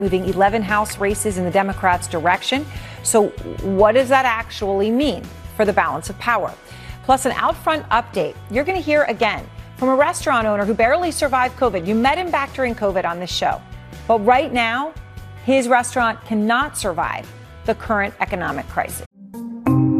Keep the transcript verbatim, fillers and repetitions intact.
moving eleven House races in the Democrats' direction. So what does that actually mean for the balance of power? Plus, an Outfront update. You're going to hear again from a restaurant owner who barely survived COVID. You met him back during COVID on this show. But right now, his restaurant cannot survive the current economic crisis.